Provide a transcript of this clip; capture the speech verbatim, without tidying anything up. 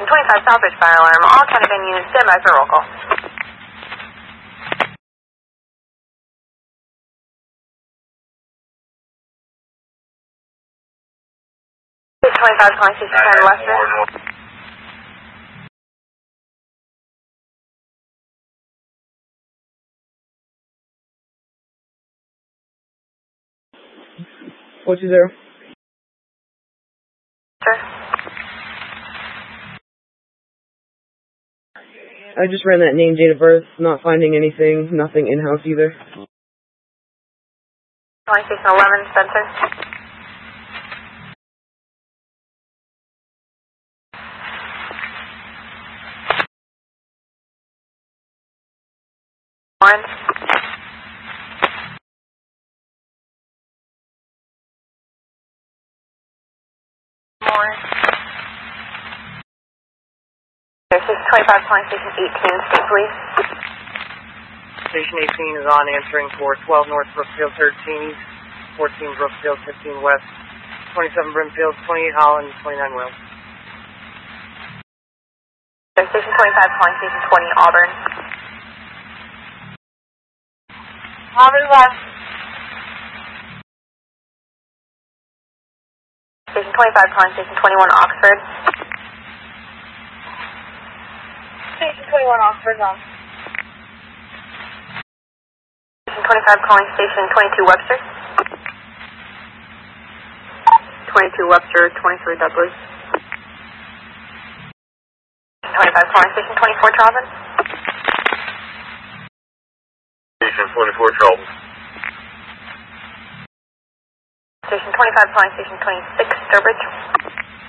Station twenty-five, Southbridge fire alarm. All county venues, stand by for roll call. Station twenty-five, calling Station ten, Western. What's you there? Sir? I just ran that name, date of birth, not finding anything, nothing in-house either. Calling Station eleven, Spencer. Warren. Warren. Station twenty-five, calling Station eighteen, State Police. Station eighteen is on, answering for twelve North Brookfield, thirteen, fourteen Brookfield, fifteen West, twenty-seven Brimfield, twenty-eight Holland, twenty-nine Wells. Station twenty-five, calling Station twenty, Auburn. Auburn West. Station twenty-five, calling Station twenty-one, Oxford. Station twenty-one, Oxford, on. Station twenty-five, calling Station twenty-two, Webster. twenty-two, Webster, twenty-three, Douglas. twenty-five, calling Station twenty-four, Charlton. Station twenty-four, Charlton. Station twenty-five, calling Station twenty-six, Sturbridge.